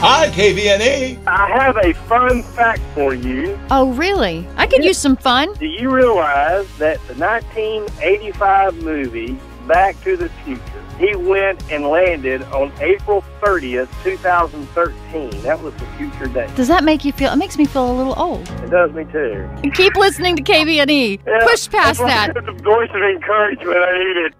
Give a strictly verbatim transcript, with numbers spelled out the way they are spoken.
Hi, K V N E. I have a fun fact for you. Oh, really? I could use some fun. Do you realize that the nineteen eighty-five movie Back to the Future, he went and landed on April thirtieth, two thousand thirteen. That was the future day. Does that make you feel? It makes me feel a little old. It does me too. Keep listening to K V N E. Yeah, Push past that. That's the voice of encouragement I needed.